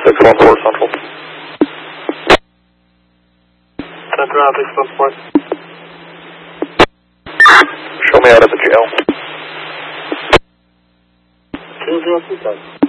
614 Central. Center out, 614. Show me out at the jail. 2027.